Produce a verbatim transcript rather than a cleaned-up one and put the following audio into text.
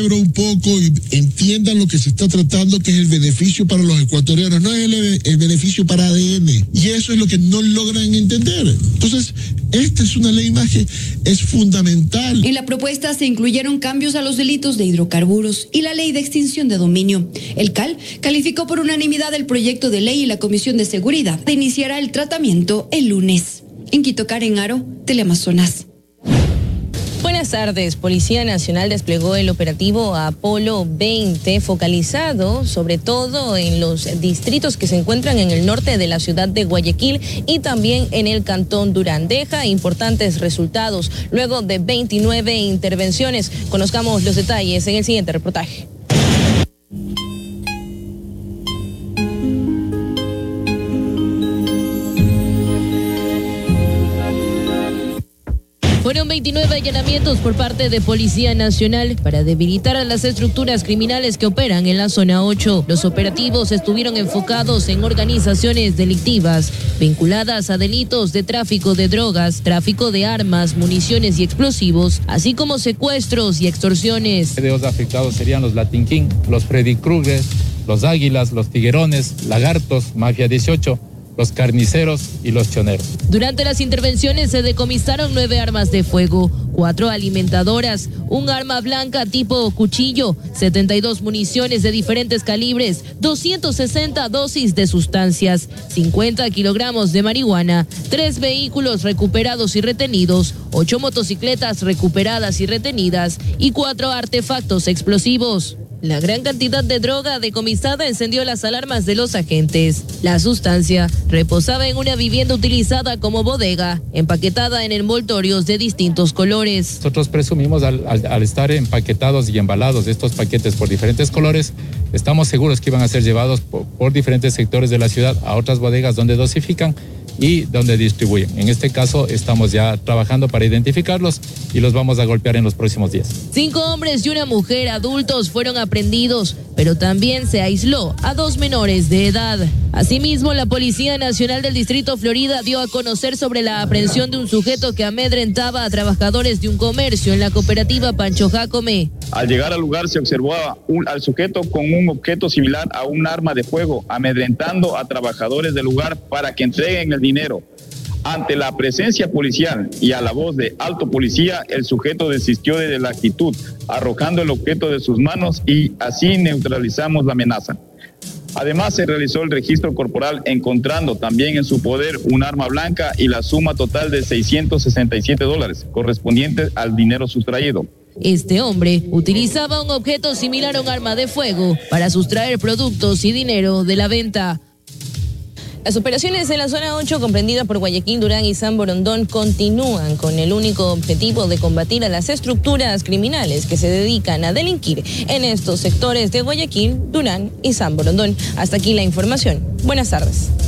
un poco y entiendan lo que se está tratando, que es el beneficio para los ecuatorianos, no es el, el beneficio para A D N, y eso es lo que no logran entender. Entonces, esta es una ley más que es fundamental. En la propuesta se incluyeron cambios a los delitos de hidrocarburos y la ley de extinción de dominio. El C A L calificó por unanimidad el proyecto de ley y la Comisión de Seguridad iniciará el tratamiento el lunes. En Quito, Karen Aro, Teleamazonas. Buenas tardes. Policía Nacional desplegó el operativo Apolo veinte, focalizado sobre todo en los distritos que se encuentran en el norte de la ciudad de Guayaquil y también en el cantón Durán. Deja importantes resultados luego de veintinueve intervenciones. Conozcamos los detalles en el siguiente reportaje. Fueron veintinueve allanamientos por parte de Policía Nacional para debilitar a las estructuras criminales que operan en la zona ocho. Los operativos estuvieron enfocados en organizaciones delictivas vinculadas a delitos de tráfico de drogas, tráfico de armas, municiones y explosivos, así como secuestros y extorsiones. Los afectados serían los Latin King, los Freddy Krueger, los Águilas, los Tiguerones, Lagartos, Mafia dieciocho, los carniceros y los choneros. Durante las intervenciones se decomisaron nueve armas de fuego, cuatro alimentadoras, un arma blanca tipo cuchillo, setenta y dos municiones de diferentes calibres, doscientas sesenta dosis de sustancias, cincuenta kilogramos de marihuana, tres vehículos recuperados y retenidos, ocho motocicletas recuperadas y retenidas y cuatro artefactos explosivos. La gran cantidad de droga decomisada encendió las alarmas de los agentes. La sustancia reposaba en una vivienda utilizada como bodega, empaquetada en envoltorios de distintos colores. Nosotros presumimos al, al, al estar empaquetados y embalados estos paquetes por diferentes colores, estamos seguros que iban a ser llevados por, por diferentes sectores de la ciudad a otras bodegas donde dosifican y donde distribuyen. En este caso estamos ya trabajando para identificarlos y los vamos a golpear en los próximos días. Cinco hombres y una mujer adultos fueron aprehendidos, pero también se aisló a dos menores de edad. Asimismo, la Policía Nacional del Distrito Florida dio a conocer sobre la aprehensión de un sujeto que amedrentaba a trabajadores de un comercio en la cooperativa Pancho Jácome. Al llegar al lugar se observaba un, al sujeto con un objeto similar a un arma de fuego, amedrentando a trabajadores del lugar para que entreguen el dinero. Ante la presencia policial y a la voz de alto policía, el sujeto desistió de la actitud, arrojando el objeto de sus manos y así neutralizamos la amenaza. Además, se realizó el registro corporal encontrando también en su poder un arma blanca y la suma total de seiscientos sesenta y siete dólares, correspondientes al dinero sustraído. Este hombre utilizaba un objeto similar a un arma de fuego para sustraer productos y dinero de la venta. Las operaciones en la zona ocho, comprendida por Guayaquil, Durán y San Borondón, continúan con el único objetivo de combatir a las estructuras criminales que se dedican a delinquir en estos sectores de Guayaquil, Durán y San Borondón. Hasta aquí la información. Buenas tardes.